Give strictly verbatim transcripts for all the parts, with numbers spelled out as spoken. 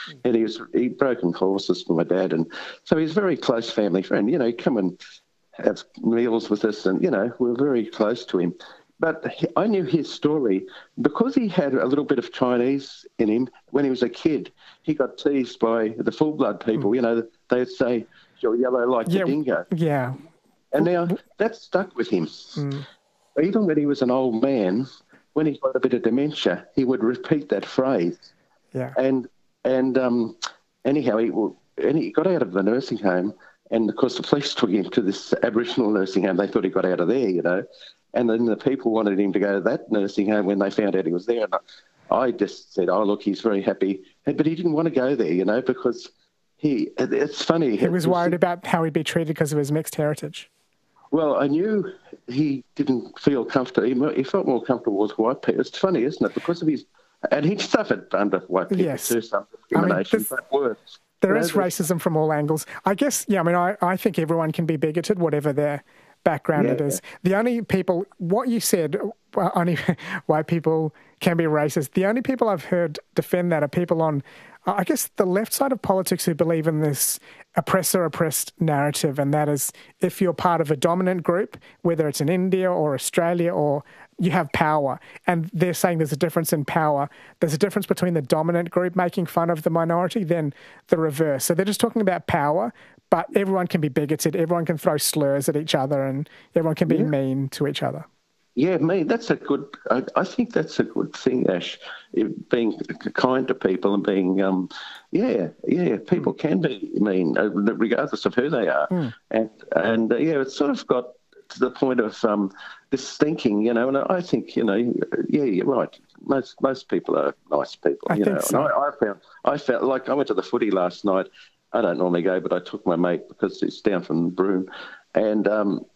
and he was he'd broken horses for my dad, and so he's a very close family friend. You know, he'd come and have meals with us, and you know, we were very close to him. But he, I knew his story because he had a little bit of Chinese in him. When he was a kid, he got teased by the full-blood people. Mm. You know, they'd say, "You're yellow like yeah, the dingo." Yeah. And now that stuck with him. Mm. Even when he was an old man, when he got a bit of dementia, he would repeat that phrase. Yeah. And and um, anyhow, he and he got out of the nursing home, and of course the police took him to this Aboriginal nursing home. They thought he got out of there, you know. And then the people wanted him to go to that nursing home when they found out he was there. And I, I just said, "Oh, look, he's very happy," but he didn't want to go there, you know, because he. It's funny. He was worried about how he'd be treated because of his mixed heritage. Well, I knew he didn't feel comfortable. He, he felt more comfortable with white people. It's funny, isn't it? Because of his... And he suffered under white people yes. too, some discrimination, I mean, but worse. There is racism from all angles. I guess, yeah, I mean, I, I think everyone can be bigoted, whatever their background yeah. it is. The only people... What you said, well, only white people can be racist. The only people I've heard defend that are people on... I guess the left side of politics who believe in this oppressor-oppressed narrative, and that is if you're part of a dominant group, whether it's in India or Australia, or you have power, and they're saying there's a difference in power, there's a difference between the dominant group making fun of the minority than the reverse. So they're just talking about power, but everyone can be bigoted, everyone can throw slurs at each other, and everyone can be yeah. mean to each other. Yeah, me, that's a good, I, I think that's a good thing, Ash, being kind to people and being, um, yeah, yeah, people mm. can be mean, regardless of who they are. Mm. And, and uh, yeah, it's sort of got to the point of um, this thinking, you know, and I think, you know, yeah, you're right. Most most people are nice people, I you think know. So. And I, I found, I felt like I went to the footy last night. I don't normally go, but I took my mate because he's down from Broome. And, um,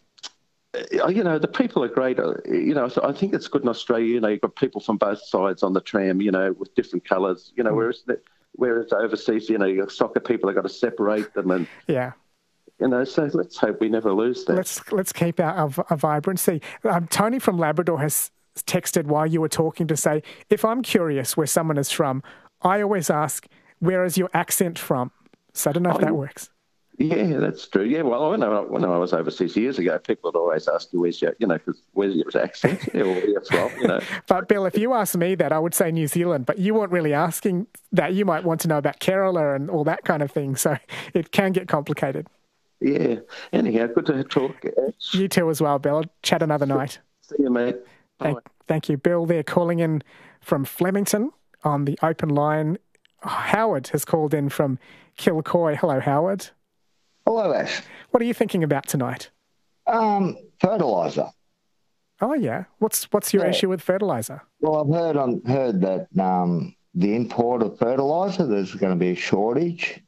you know, the people are great. You know, I think it's good in Australia. You know, you've got people from both sides on the tram, you know, with different colours, you know, mm. whereas, whereas overseas, you know, you've got soccer people, they've got to separate them. And, yeah. You know, so let's hope we never lose that. Let's let's keep our, our, our vibrancy. Um, Tony from Labrador has texted while you were talking to say, if I'm curious where someone is from, I always ask, where is your accent from? So I don't know if oh, that works. Yeah, that's true. Yeah, well, when I, when I was overseas years ago, people would always ask you, where's your, you know, cause where's your accent or where you're from, you know. But, Bill, if you asked me that, I would say New Zealand, but you weren't really asking that. You might want to know about Kerala and all that kind of thing, so it can get complicated. Yeah. Anyhow, good to talk. You too as well, Bill. I'll chat another night. See you, mate. Thank, thank you, Bill. They're calling in from Flemington on the open line. Oh, Howard has called in from Kilcoy. Hello, Howard. Hello, Ash. What are you thinking about tonight? Um, fertiliser. Oh, yeah. What's what's your yeah. issue with fertiliser? Well, I've heard on heard that um, the import of fertiliser, there's going to be a shortage.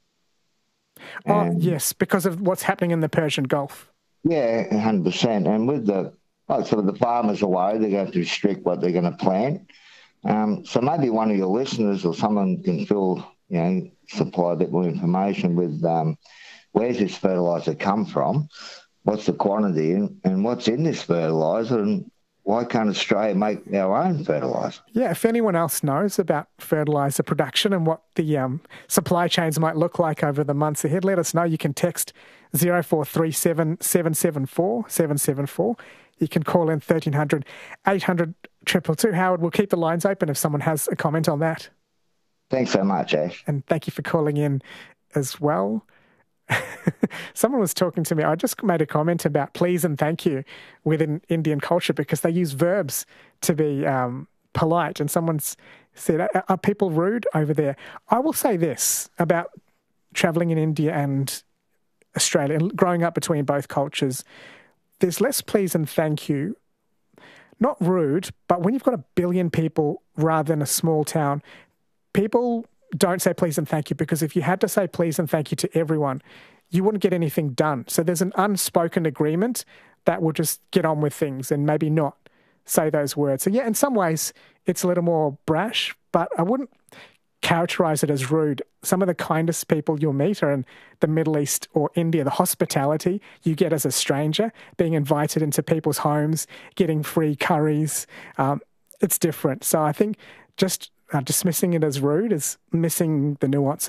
Oh, and, yes, because of what's happening in the Persian Gulf. Yeah, one hundred percent. And with the, oh, sort of the farmers away, they're going to restrict what they're going to plant. Um, so maybe one of your listeners or someone can fill, you know, supply a bit more information with um, where's this fertiliser come from, what's the quantity, and, and what's in this fertiliser, and why can't Australia make our own fertiliser? Yeah, if anyone else knows about fertiliser production and what the um, supply chains might look like over the months ahead, let us know. You can text zero four three seven, seven seven four, seven seven four. You can call in thirteen hundred, eight hundred, two two two. Howard, we'll keep the lines open if someone has a comment on that. Thanks so much, Ash. And thank you for calling in as well. Someone was talking to me. I just made a comment about please and thank you within Indian culture because they use verbs to be um, polite. And someone's said, are, are people rude over there? I will say this about travelling in India and Australia and growing up between both cultures. There's less please and thank you. Not rude, but when you've got a billion people rather than a small town, people don't say please and thank you because if you had to say please and thank you to everyone, you wouldn't get anything done. So there's an unspoken agreement that will just get on with things and maybe not say those words. So yeah, in some ways it's a little more brash, but I wouldn't characterize it as rude. Some of the kindest people you'll meet are in the Middle East or India. The hospitality you get as a stranger, being invited into people's homes, getting free curries, um, it's different. So I think just uh, dismissing it as rude is missing the nuance